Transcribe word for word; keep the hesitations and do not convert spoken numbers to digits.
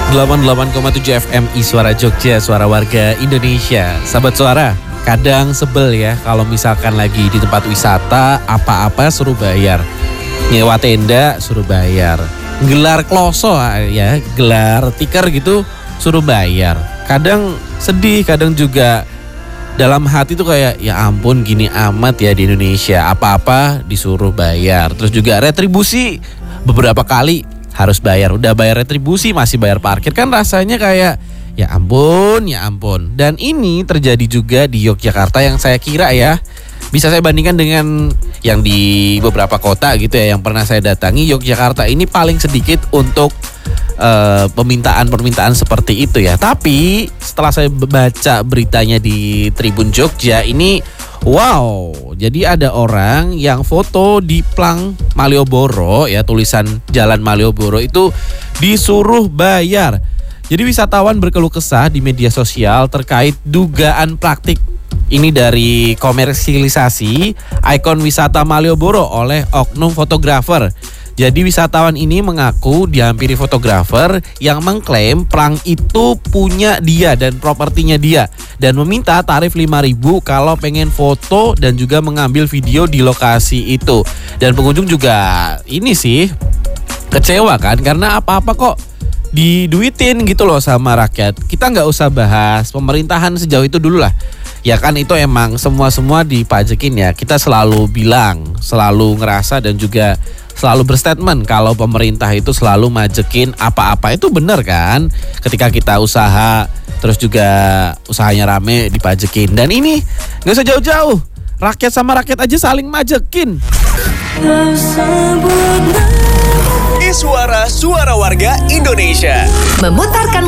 delapan puluh delapan koma tujuh F M I Suara Jogja, suara warga Indonesia. Sahabat suara, kadang sebel ya kalau misalkan lagi di tempat wisata, apa-apa suruh bayar. Nyewa tenda suruh bayar. Gelar kloso ya, gelar tikar gitu suruh bayar. Kadang sedih, kadang juga dalam hati tuh kayak ya ampun gini amat ya di Indonesia. Apa-apa disuruh bayar. Terus juga retribusi beberapa kali harus bayar. Udah bayar retribusi masih bayar parkir, kan rasanya kayak ya ampun, ya ampun. Dan ini terjadi juga di Yogyakarta yang saya kira ya bisa saya bandingkan dengan yang di beberapa kota gitu ya yang pernah saya datangi. Yogyakarta ini paling sedikit untuk uh, permintaan-permintaan seperti itu ya. Tapi setelah saya baca beritanya di Tribun Jogja ini, wow, jadi ada orang yang foto di Plang Malioboro ya, tulisan Jalan Malioboro itu disuruh bayar. Jadi wisatawan berkeluh kesah di media sosial terkait dugaan praktik ini dari komersialisasi ikon wisata Malioboro oleh oknum fotografer. Jadi wisatawan ini mengaku dihampiri fotografer yang mengklaim Plang itu punya dia dan propertinya dia, dan meminta tarif lima ribu kalau pengen foto dan juga mengambil video di lokasi itu. Dan pengunjung juga ini sih kecewa kan, karena apa-apa kok diduitin gitu loh sama rakyat. Kita nggak usah bahas pemerintahan sejauh itu dulu lah. Ya kan itu emang semua-semua dipajekin ya. Kita selalu bilang, selalu ngerasa dan juga selalu berstatement kalau pemerintah itu selalu majekin apa-apa, itu benar kan. Ketika kita usaha terus juga usahanya rame dipajekin. Dan ini gak usah jauh-jauh, rakyat sama rakyat aja saling majekin. Suara suara warga Indonesia, memutarkan